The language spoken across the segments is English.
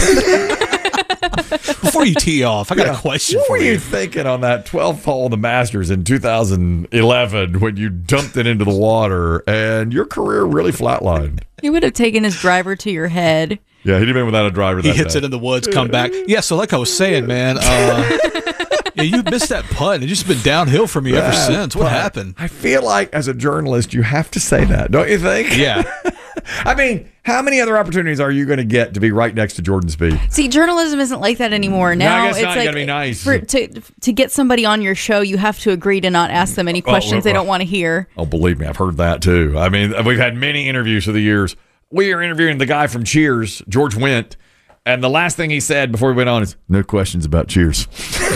Before you tee off, I got a question what for were you. you thinking on that 12th hole of the Masters in 2011 when you dumped it into the water and your career really flatlined? He would have taken his driver to your head. Yeah, he'd have been without a driver that He hits day. it in the woods, come back. Yeah, so like I was saying, man, yeah, you missed that putt. It's just been downhill for me ever since. What But happened? I feel like as a journalist, you have to say that, don't you think? Yeah. I mean, how many other opportunities are you going to get to be right next to Jordan Spieth? See, journalism isn't like that anymore. Now I guess it's not. You like gotta be nice. to get somebody on your show, you have to agree to not ask them any questions they don't want to hear. Oh, believe me, I've heard that too. I mean, we've had many interviews through the years. We are interviewing the guy from Cheers, George Wendt, and the last thing he said before we went on is, no questions about Cheers.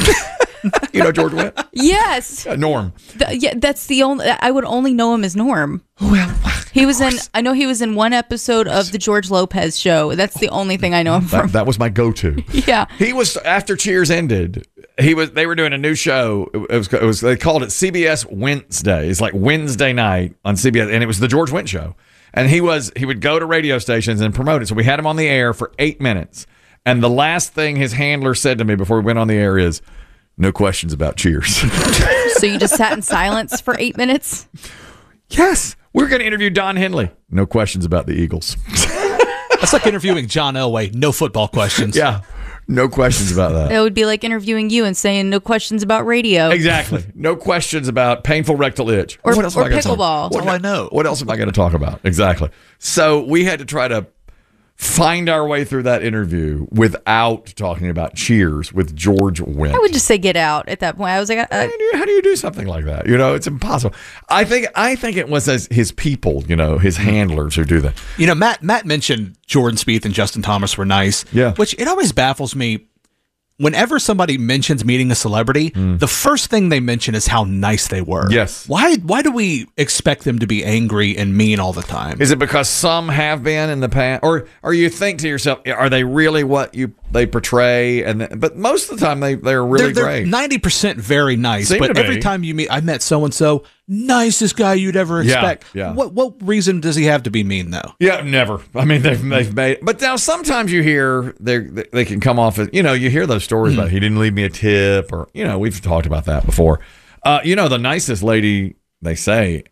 You know George Wendt? Yes. Norm. Yeah, that's the only. I would only know him as Norm. Well, He was in. I know he was in one episode of the George Lopez show. That's the only thing I know him from. that was my go-to. Yeah. He was, after Cheers ended, they were doing a new show. It was they called it CBS Wednesday. It's like Wednesday night on CBS, and it was the George Wendt show. And he would go to radio stations and promote it. So we had him on the air for 8 minutes. And the last thing his handler said to me before we went on the air is, no questions about Cheers. So you just sat in silence for 8 minutes? Yes. We're going to interview Don Henley. No questions about the Eagles. That's like interviewing John Elway. No football questions. Yeah. No questions about that. It would be like interviewing you and saying no questions about radio. Exactly. No questions about painful rectal itch. Or What else am I gonna talk- pickleball. That's all I know. What else am I going to talk about? Exactly. So we had to try to find our way through that interview without talking about Cheers with George Wendt. I would just say get out at that point. I was like, How do you do something like that? You know, it's impossible. I think it was as his people, you know, his handlers who do that. You know, Matt mentioned Jordan Spieth and Justin Thomas were nice. Yeah. Which it always baffles me. Whenever somebody mentions meeting a celebrity, the first thing they mention is how nice they were. Yes. Why do we expect them to be angry and mean all the time? Is it because some have been in the past, or you think to yourself, are they really what they portray? But most of the time they're really they're great. 90% very nice, Seem but to be. every time you meet, I met so and so, nicest guy you'd ever expect. yeah. What reason does he have to be mean though? Yeah, never. I mean, they've made. But now sometimes you hear they can come off as, you know, you hear those stories about he didn't leave me a tip, or, you know, we've talked about that before. You know, the nicest lady, they say,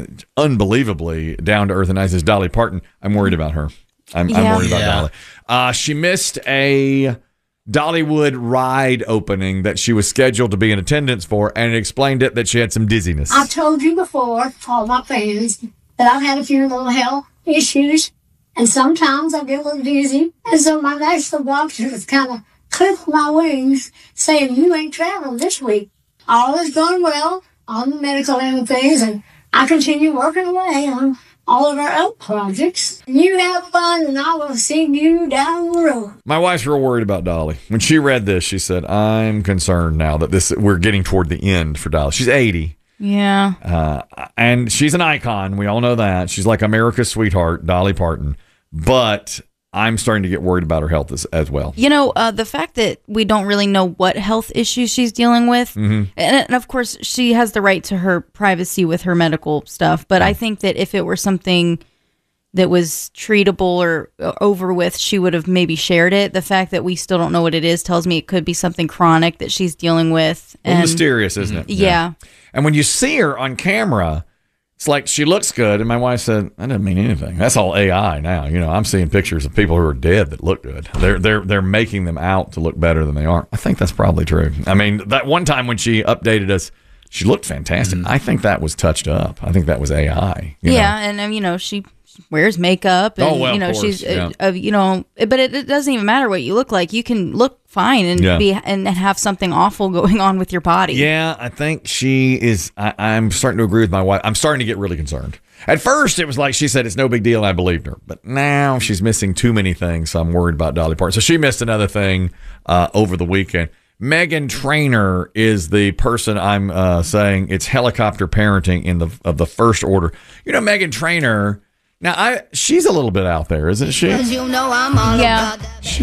unbelievably down to earth and nice, is Dolly Parton. I'm worried about her. I'm worried about Dolly. She missed a Dollywood ride opening that she was scheduled to be in attendance for, and it explained that she had some dizziness. I've told you before, to all my fans, that I've had a few little health issues, and sometimes I get a little dizzy. And so my national doctor was kind of clipping my wings, saying, you ain't traveling this week. All is going well on the medical end of things, and I continue working away on all of our own projects. You have fun, and I will see you down the road. My wife's real worried about Dolly. When she read this, she said, I'm concerned now that we're getting toward the end for Dolly. She's 80. yeah. And she's an icon. We all know that. She's like America's sweetheart, Dolly Parton. But I'm starting to get worried about her health as well. You know, the fact that we don't really know what health issues she's dealing with, and of course she has the right to her privacy with her medical stuff, but I think that if it were something that was treatable or over with, she would have maybe shared it. The fact that we still don't know what it is tells me it could be something chronic that she's dealing with. A little mysterious, isn't it? Yeah. And when you see her on camera, it's like she looks good, and my wife said, that doesn't mean anything. That's all AI now. You know, I'm seeing pictures of people who are dead that look good. They're making them out to look better than they are. I think that's probably true. I mean, that one time when she updated us, she looked fantastic. I think that was touched up. I think that was AI. You know? And you know, she wears makeup, and well, you know, of course, she's yeah. you know, but it doesn't even matter what you look like. You can look fine and Yeah. be and have something awful going on with your body. Yeah, I think she is. I'm starting to agree with my wife. I'm starting to get really concerned. At first, it was like she said, it's no big deal. I believed her. But now she's missing too many things, so I'm worried about Dolly Parton. So she missed another thing over the weekend. Meghan Trainor is the person I'm saying it's helicopter parenting of the first order. You know, Meghan Trainor. Now, she's a little bit out there, isn't she? You know I'm all Yeah.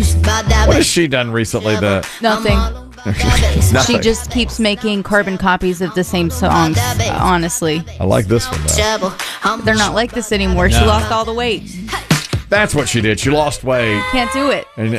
What has she done recently? Nothing. She Nothing. just keeps making carbon copies of the same songs, honestly. I like this one, though. They're not like this anymore. She lost all the weight. That's what she did. She lost weight. Can't do it. And